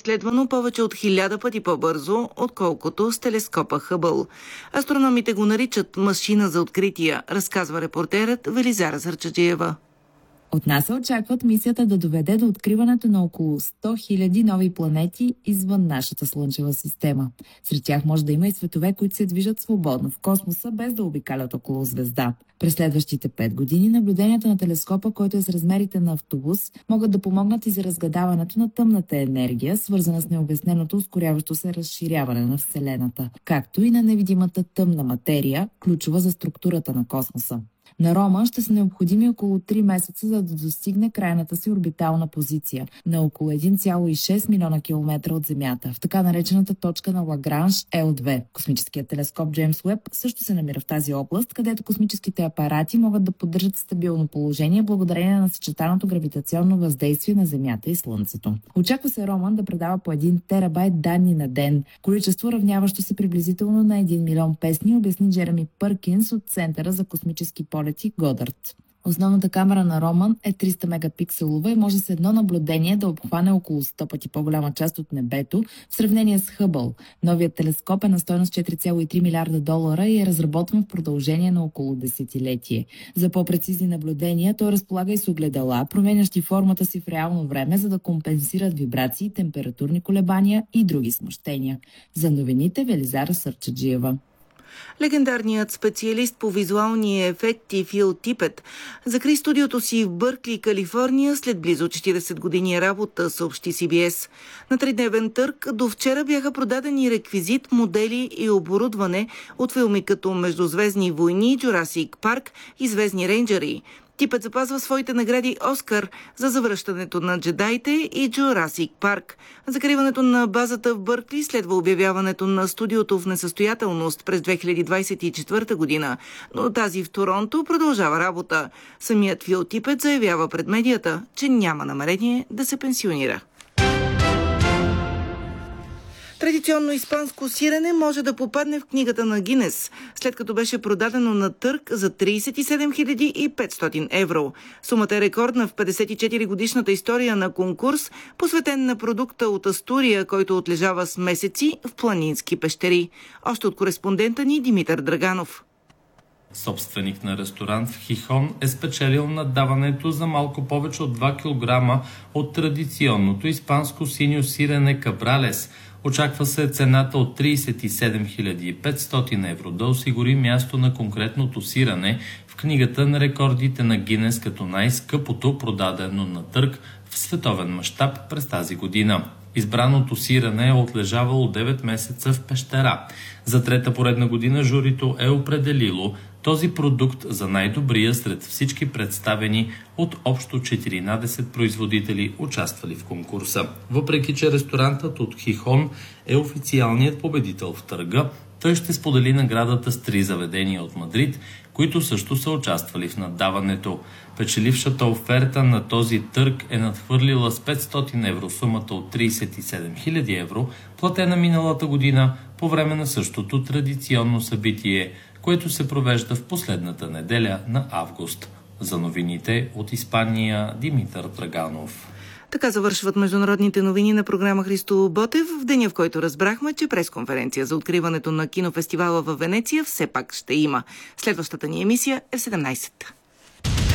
изследвано повече от 1000 пъти по-бързо, отколкото с телескопа Хъбъл. Астрономите го наричат машина за открития, разказва репортерът Велизара Сърчаджиева. От НАСА очакват мисията да доведе до откриването на около 100 000 нови планети извън нашата Слънчева система. Сред тях може да има и светове, които се движат свободно в космоса, без да обикалят около звезда. През следващите 5 години наблюденията на телескопа, който е с размерите на автобус, могат да помогнат и за разгадаването на тъмната енергия, свързана с необясненото ускоряващо се разширяване на Вселената, както и на невидимата тъмна материя, ключова за структурата на космоса. На Роман ще са необходими около 3 месеца, за да достигне крайната си орбитална позиция на около 1,6 милиона километра от Земята, в така наречената точка на Лагранж L2. Космическият телескоп Джеймс Уеб също се намира в тази област, където космическите апарати могат да поддържат стабилно положение благодарение на съчетаното гравитационно въздействие на Земята и Слънцето. Очаква се Роман да предава по 1 терабайт данни на ден, количество равняващо се приблизително на 1 милион песни, обясни Джереми Пъркинс от Центъра за космически полети Годърт. Основната камера на Роман е 300 мегапикселова и може с едно наблюдение да обхване около 100 пъти по-голяма част от небето в сравнение с Хъбъл. Новият телескоп е на стойност $4,3 милиарда и е разработван в продължение на около десетилетие. За по-прецизни наблюдения той разполага и с огледала, променящи формата си в реално време, за да компенсират вибрации, температурни колебания и други смущения. За новините Велизара Сърчаджиева. Легендарният специалист по визуални ефекти Фил Типет закри студиото си в Бъркли, Калифорния, след близо 40 години работа, съобщи CBS. На 3-дневен търг до вчера бяха продадени реквизит, модели и оборудване от филми като Междузвездни войни, Джурасик Парк и Звездни рейнджери. Типет запазва своите награди Оскар за завръщането на джедаите и Джурасик Парк. Закриването на базата в Бъркли следва обявяването на студиото в несъстоятелност през 2024 година, но тази в Торонто продължава работа. Самият Фил Типет заявява пред медията, че няма намерение да се пенсионира. Традиционно испанско сирене може да попадне в книгата на Гинес, след като беше продадено на търг за 37 500 евро. Сумата е рекордна в 54-годишната история на конкурс, посветен на продукта от Астурия, който отлежава с месеци в планински пещери. Още от кореспондента ни Димитър Драганов. Собственик на ресторант в Хихон е спечелил наддаването за малко повече от 2 кг от традиционното испанско синьо сирене Кабралес. Очаква се цената от 37 500 евро да осигури място на конкретното сирене в книгата на рекордите на Гинес като най-скъпото продадено на търг в световен мащаб през тази година. Избраното сирене е отлежавало 9 месеца в пещера. За трета поредна година журито е определило този продукт за най-добрия сред всички представени от общо 14 производители, участвали в конкурса. Въпреки че ресторантът от Хихон е официалният победител в търга, той ще сподели наградата с 3 заведения от Мадрид, които също са участвали в наддаването. Печелившата оферта на този търг е надхвърлила с 500 евро сумата от 37 000 евро, платена миналата година по време на същото традиционно събитие, което се провежда в последната неделя на август. За новините от Испания, Димитър Драганов. Така завършват международните новини на програма Христо Ботев в деня, в който разбрахме, че пресконференция за откриването на кинофестивала във Венеция все пак ще има. Следващата ни емисия е в 17.